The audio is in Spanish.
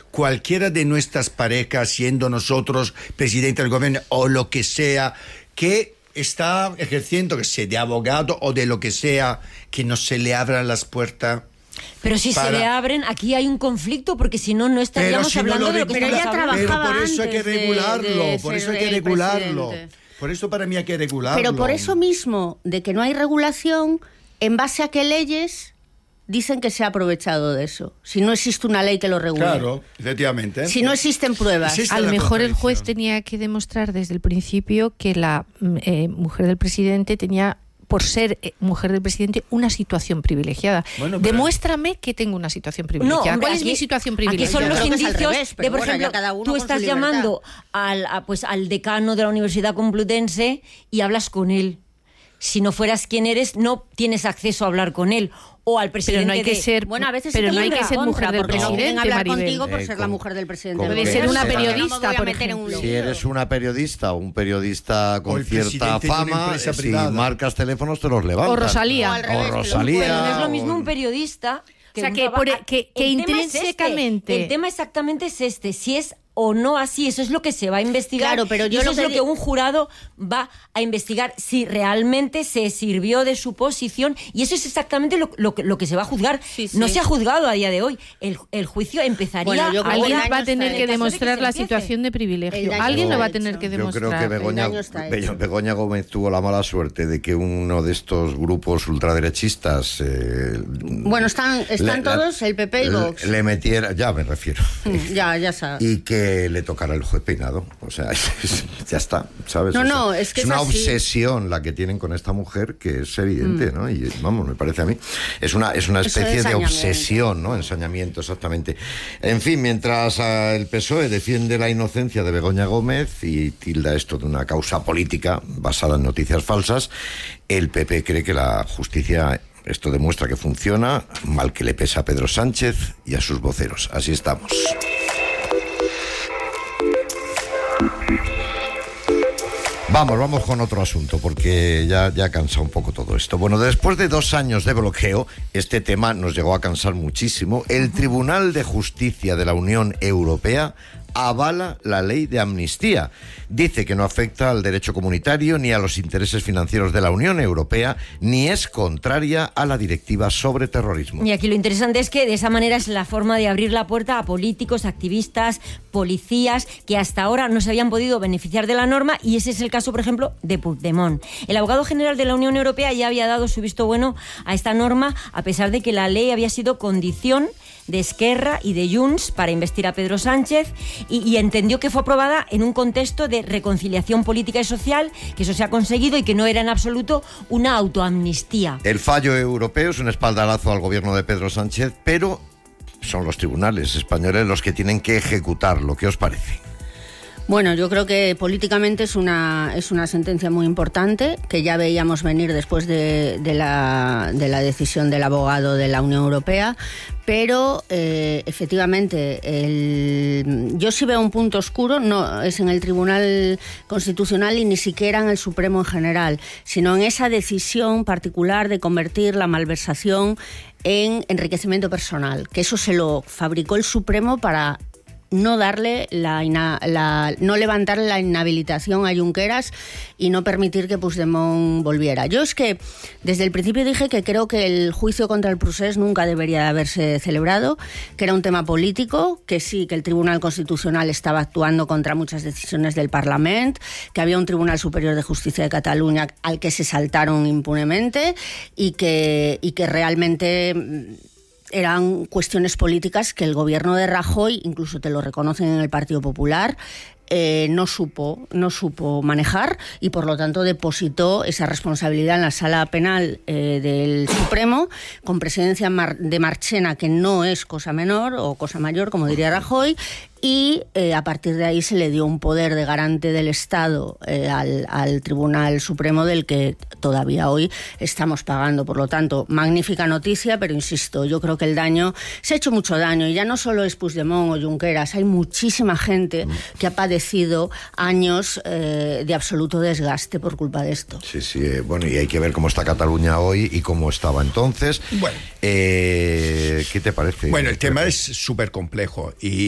cualquiera de nuestras parejas, siendo nosotros presidente del gobierno o lo que sea, que está ejerciendo, que sea de abogado o de lo que sea, que no se le abran las puertas? Pero si se le abren, aquí hay un conflicto, porque si no, no estaríamos hablando de lo que estamos hablando. Pero por eso hay que regularlo, por eso hay que regularlo. Por eso para mí hay que regularlo. Pero por eso mismo, de que no hay regulación, ¿en base a qué leyes dicen que se ha aprovechado de eso? Si no existe una ley que lo regule. Claro, efectivamente. Si no existen pruebas. A lo mejor el juez tenía que demostrar desde el principio que la mujer del presidente tenía, por ser mujer del presidente, una situación privilegiada. Bueno, Demuéstrame que tengo una situación privilegiada. No, ¿Cuál es mi situación privilegiada? Aquí son los indicios revés, de, por ejemplo, tú estás llamando al decano de la Universidad Complutense y hablas con él. Si no fueras quien eres, no tienes acceso a hablar con él. O al presidente. Pero no hay que ser, bueno, a veces pero no hay que ser mujer del porque presidente, no quieren hablar Maribel. Contigo por ser la mujer del presidente. Puede ser una periodista, por ejemplo. Si eres una periodista o un periodista con cierta fama, si marcas teléfonos te los levantas. O Rosalía. Pero no es lo mismo un periodista que que intrínsecamente... El tema exactamente es este. Si es o no así, eso es lo que se va a investigar. Claro, pero yo eso es lo que un jurado va a investigar, si realmente se sirvió de su posición, y eso es exactamente lo que se va a juzgar. Sí. No se ha juzgado a día de hoy. El juicio empezaría... Bueno, alguien va a tener que demostrar la situación de privilegio. Alguien lo va a tener que demostrar. Yo creo que Begoña Gómez tuvo la mala suerte de que uno de estos grupos ultraderechistas... bueno, están todos, el PP y Vox. Le metiera, ya me refiero. Ya sabes. Y que le tocara el juez Peinado. O sea, ya está, ¿sabes? No, es que es una así. obsesión la que tienen con esta mujer, que es evidente, ¿no? Y vamos, me parece a mí. Es una especie de obsesión, ¿no? Ensañamiento, exactamente. En fin, mientras el PSOE defiende la inocencia de Begoña Gómez y tilda esto de una causa política basada en noticias falsas, el PP cree que la justicia... Esto demuestra que funciona, mal que le pesa a Pedro Sánchez y a sus voceros. Así estamos. Vamos con otro asunto, porque ya cansa un poco todo esto. Bueno, después de 2 años de bloqueo, este tema nos llegó a cansar muchísimo. El Tribunal de Justicia de la Unión Europea avala la ley de amnistía. Dice que no afecta al derecho comunitario ni a los intereses financieros de la Unión Europea, ni es contraria a la directiva sobre terrorismo. Y aquí lo interesante es que de esa manera es la forma de abrir la puerta a políticos, activistas, policías que hasta ahora no se habían podido beneficiar de la norma, y ese es el caso, por ejemplo, de Puigdemont. El abogado general de la Unión Europea ya había dado su visto bueno a esta norma, a pesar de que la ley había sido condición de Esquerra y de Junts para investir a Pedro Sánchez, y entendió que fue aprobada en un contexto de reconciliación política y social, que eso se ha conseguido y que no era en absoluto una autoamnistía. El fallo europeo es un espaldarazo al gobierno de Pedro Sánchez, pero son los tribunales españoles los que tienen que ejecutarlo. ¿Qué os parece? Bueno, yo creo que políticamente es una sentencia muy importante, que ya veíamos venir después de la decisión del abogado de la Unión Europea, pero efectivamente yo sí veo un punto oscuro, no es en el Tribunal Constitucional y ni siquiera en el Supremo en general, sino en esa decisión particular de convertir la malversación en enriquecimiento personal, que eso se lo fabricó el Supremo para no darle no levantarle la inhabilitación a Junqueras y no permitir que Puigdemont volviera. Yo es que desde el principio dije que creo que el juicio contra el Procés nunca debería haberse celebrado, que era un tema político, que sí, que el Tribunal Constitucional estaba actuando contra muchas decisiones del Parlamento, que había un Tribunal Superior de Justicia de Cataluña al que se saltaron impunemente y que realmente eran cuestiones políticas que el gobierno de Rajoy, incluso te lo reconocen en el Partido Popular, no supo manejar, y por lo tanto depositó esa responsabilidad en la Sala Penal del Supremo, con presidencia de Marchena, que no es cosa menor o cosa mayor, como diría Rajoy, y a partir de ahí se le dio un poder de garante del Estado al Tribunal Supremo, del que todavía hoy estamos pagando. Por lo tanto, magnífica noticia, pero insisto, yo creo que el daño, se ha hecho mucho daño, y ya no solo es Puigdemont o Junqueras, hay muchísima gente que ha padecido años de absoluto desgaste por culpa de esto. Sí, bueno, y hay que ver cómo está Cataluña hoy y cómo estaba entonces. Bueno. ¿Qué te parece? Bueno, el tema es súper complejo, y